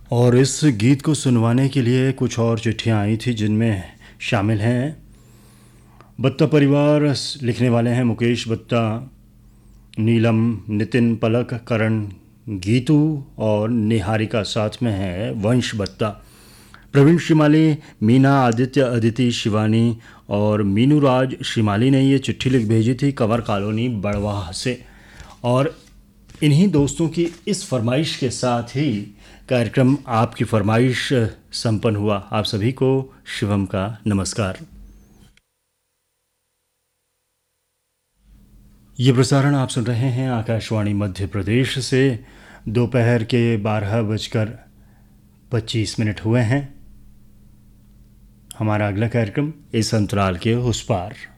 और इस गीत को सुनवाने के लिए कुछ और चिट्ठियाँ आई थी जिनमें शामिल हैं बत्ता परिवार। लिखने वाले हैं मुकेश बत्ता, नीलम, नितिन, पलक, करण, गीतू और निहारिका। साथ में है वंश बत्ता, प्रवीण शिमाली, मीना, आदित्य, अदिति, शिवानी और मीनू राज शिमाली ने ये चिट्ठी लिख भेजी थी कंवर कॉलोनी बड़वाह से। और इन्हीं दोस्तों की इस फरमाइश के साथ ही कार्यक्रम आपकी फरमाइश संपन्न हुआ। आप सभी को शिवम का नमस्कार। ये प्रसारण आप सुन रहे हैं आकाशवाणी मध्य प्रदेश से। दोपहर के 12:25 हुए हैं। हमारा अगला कार्यक्रम इस अंतराल के उस पार।